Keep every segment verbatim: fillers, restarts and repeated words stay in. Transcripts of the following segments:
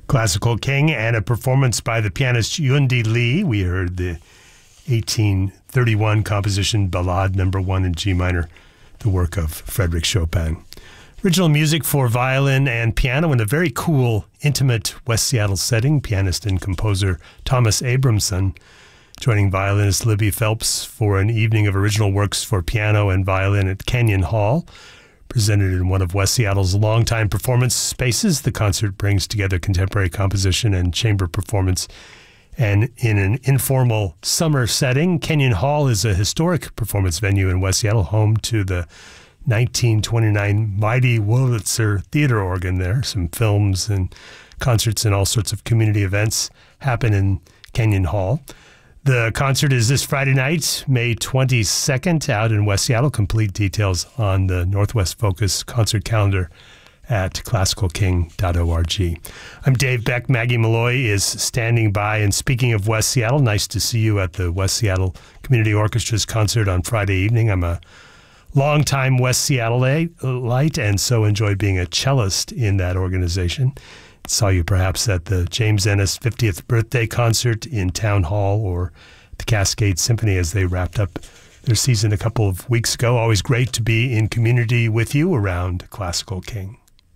Classical King, and a performance by the pianist Yundi Lee. We heard the eighteen thirty-one composition Ballade Number One in G minor, the work of Frédéric Chopin. Original music for violin and piano in a very cool, intimate West Seattle setting. Pianist and composer Thomas Abramson joining violinist Libby Phelps for an evening of original works for piano and violin at Canyon Hall. Presented in one of West Seattle's longtime performance spaces, the concert brings together contemporary composition and chamber performance. And in an informal summer setting, Canyon Hall is a historic performance venue in West Seattle, home to the nineteen twenty-nine Mighty Wurlitzer Theater organ there. Some films and concerts and all sorts of community events happen in Canyon Hall. The concert is this Friday night, May twenty-second, out in West Seattle. Complete details on the Northwest Focus concert calendar at classical king dot org. I'm Dave Beck. Maggie Malloy is standing by. And speaking of West Seattle, nice to see you at the West Seattle Community Orchestra's concert on Friday evening. I'm a longtime West Seattleite and so enjoyed being a cellist in that organization. Saw you perhaps at the James Ennis fiftieth birthday concert in Town Hall or the Cascade Symphony as they wrapped up their season a couple of weeks ago. Always great to be in community with you around Classical King.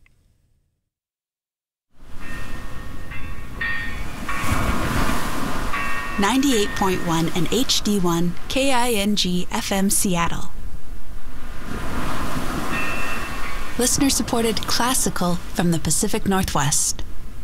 ninety-eight point one and H D one K I N G F M Seattle. Listener-supported classical from the Pacific Northwest.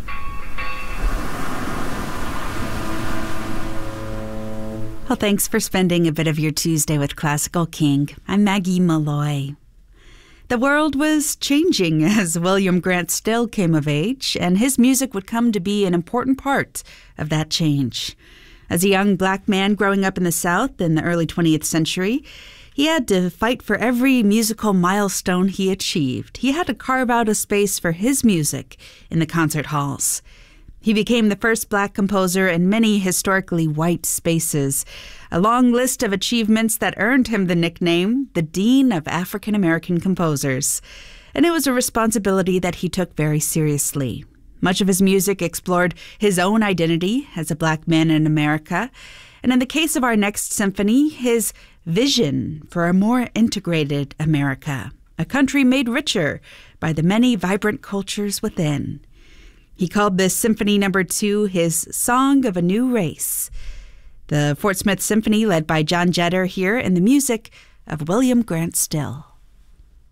Well, thanks for spending a bit of your Tuesday with Classical King. I'm Maggie Malloy. The world was changing as William Grant Still came of age, and his music would come to be an important part of that change. As a young black man growing up in the South in the early twentieth century, he had to fight for every musical milestone he achieved. He had to carve out a space for his music in the concert halls. He became the first black composer in many historically white spaces, a long list of achievements that earned him the nickname the Dean of African American Composers. And it was a responsibility that he took very seriously. Much of his music explored his own identity as a black man in America, and in the case of our next symphony, his vision for a more integrated America, a country made richer by the many vibrant cultures within. He called this Symphony Number Two his Song of a New Race. The Fort Smith Symphony, led by John Jetter, here in the music of William Grant Still.